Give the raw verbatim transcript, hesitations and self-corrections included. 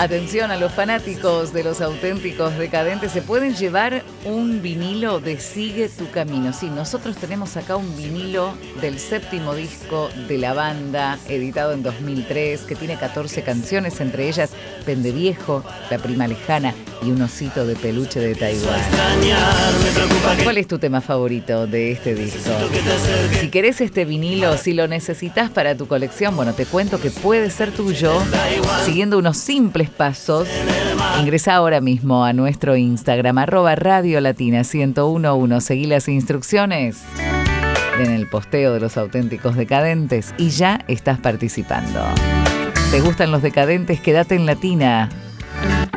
Atención a los fanáticos de los auténticos decadentes, se pueden llevar un vinilo de Sigue tu Camino. Sí, nosotros tenemos acá un vinilo del séptimo disco de la banda, editado en dos mil tres, que tiene catorce canciones, entre ellas Pendeviejo, La Prima Lejana y Un osito de peluche de Taiwán. ¿Cuál es tu tema favorito de este disco? Si querés este vinilo, si lo necesitas para tu colección, bueno, te cuento que puede ser tuyo siguiendo unos simples pasos. Ingresa ahora mismo a nuestro Instagram, arroba Radio Latina uno uno uno. Seguí las instrucciones en el posteo de los auténticos decadentes y ya estás participando. ¿Te gustan los decadentes? Quédate en Latina.